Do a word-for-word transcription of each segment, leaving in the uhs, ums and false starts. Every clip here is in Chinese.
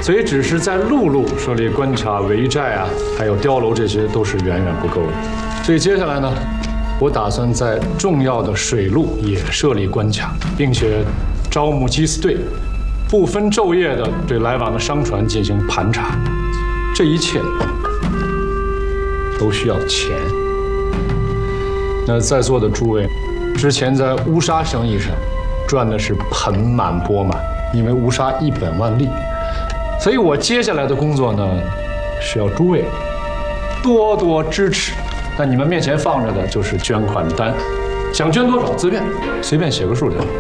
所以只是在陆路设立关卡、围寨啊，还有碉楼，这些都是远远不够的。所以接下来呢，我打算在重要的水路也设立关卡，并且招募缉私队，不分昼夜的对来往的商船进行盘查。这一切都需要钱。那在座的诸位，之前在乌纱生意上赚的是盆满钵满，因为乌纱一本万利。所以我接下来的工作呢，需要诸位多多支持。那你们面前放着的就是捐款单，想捐多少自便，随便写个数就行。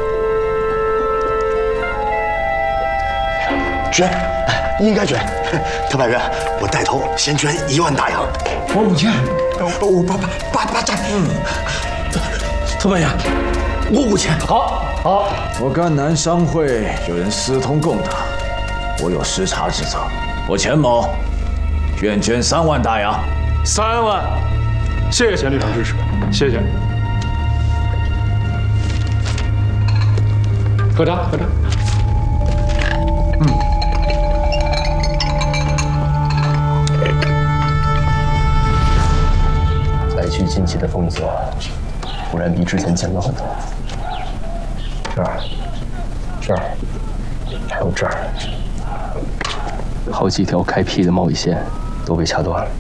捐，应该捐。特派员，我带头先捐一万大洋。 我五千， 我八八八八站。 嗯。特派员，我五千。 好，好。 我赣南商会有人私通共党，我有失察之责。我钱某愿捐三万大洋。 三万，谢谢钱旅长支持，谢谢。喝茶，喝茶。嗯。 采取近期的封锁，不然比之前简陋很多。这儿，这儿，还有这儿，好几条开辟的贸易线都被掐断了。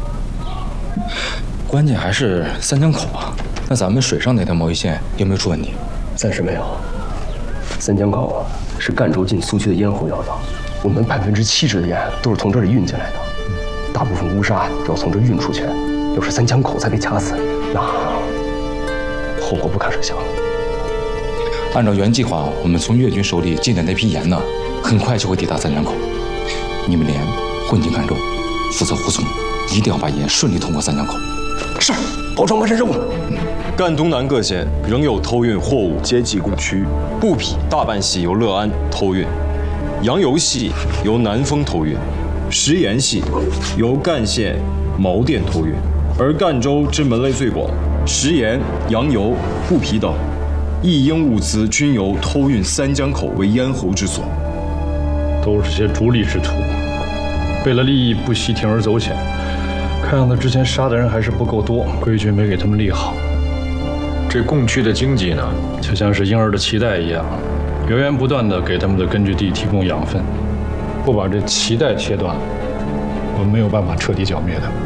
关键还是三江口啊！那咱们水上那条贸易线有没有出问题？ 暂时没有。三江口是赣州进苏区的咽喉要道，我们百分之七十的盐都是从这里运进来的，大部分乌纱要从这运出去，要是三江口再被掐死，那后果不堪设想。 按照原计划，我们从越军手里进的那批盐呢，很快就会抵达三江口。你们连混进赣州，负责护送，一定要把盐顺利通过三江口。 是，保证完成任务。 赣东南各县仍有偷运货物接济供区，布匹大半系由乐安偷运，羊油系由南丰偷运，食盐系由赣县毛店偷运。而赣州之门类最广，食盐、羊油、布匹等一应物资均由偷运三江口为咽喉之所。 都是些逐利之徒，为了利益不惜铤而走险。看样子之前杀的人还是不够多，规矩没给他们立好。这供区的经济呢，就像是婴儿的脐带一样，源源不断地给他们的根据地提供养分。不把这脐带切断，我们没有办法彻底剿灭他们。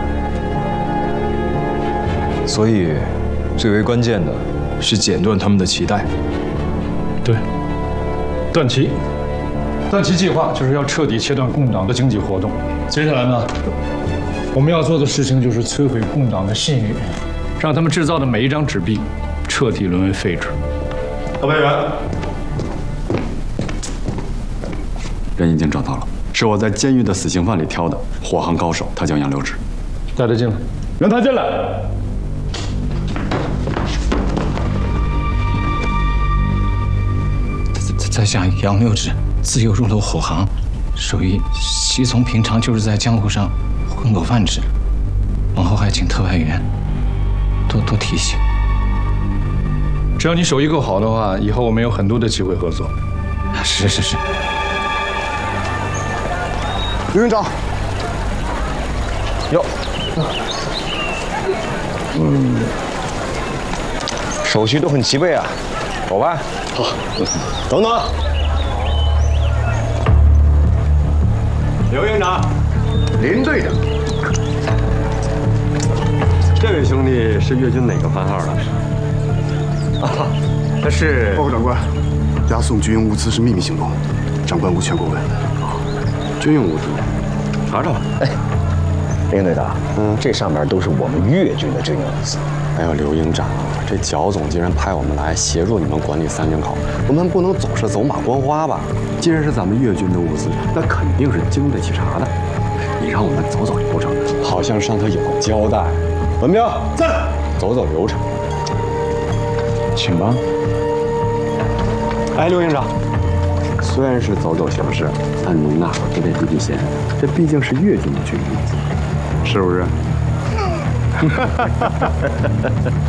所以，最为关键的是剪断他们的脐带。 对，断脐。断脐计划就是要彻底切断共党的经济活动。接下来呢，我们要做的事情就是摧毁共党的信誉，让他们制造的每一张纸币彻底沦为废纸。 特派员， 人已经找到了，是我在监狱的死刑犯里挑的火行高手，他叫杨六志。 带他进来，让他进来。 在下杨六志，自幼入喽火行，属于习从平常就是在江湖上混口饭吃，往后还请特派员多多提醒。 只要你手艺够好的话，以后我们有很多的机会合作。 是是是。 刘营长， 哟，嗯，手续都很齐备啊，走吧。 好，等等。 刘营长， 林队长， 这位兄弟是越军哪个番号的？啊，他是。 报告长官，押送军用物资是秘密行动，长官无权过问。 军用物资，查查吧。 哎，林队长，嗯，这上面都是我们越军的军用物资。 哎呦，刘营长，这剿总既然派我们来协助你们管理三江口，我们不能总是走马观花吧？既然是咱们越军的物资，那肯定是经得起查的。你让我们走走流程，好像上头有个交代。文彪，在，走走流程，请吧。哎，刘营长，虽然是走走形式，但您呐也得提提嫌，这毕竟是越军的军用物资，是不是？